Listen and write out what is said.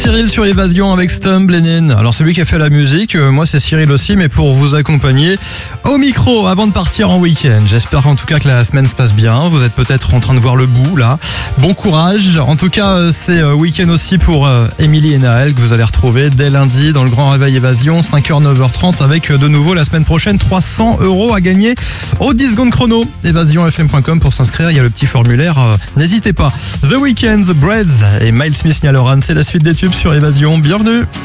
Cyril sur Évasion avec Stumble Lennon. Alors c'est lui qui a fait la musique, moi c'est Cyril aussi, mais pour vous accompagner au micro avant de partir en week-end. J'espère en tout cas que la semaine se passe bien. Vous êtes peut-être en train de voir le bout là. Bon courage. En tout cas c'est week-end aussi pour Émilie et Naël que vous allez retrouver dès lundi dans le Grand Réveil Évasion 5h 9h30 avec de nouveau la semaine prochaine 300 € à gagner au 10 secondes chrono. Évasionfm.com pour s'inscrire, il y a le petit formulaire, n'hésitez pas. The Weeknd, The Breads et Miles Smith Niall Horan, c'est la suite des tubes sur Évasion. Bienvenue.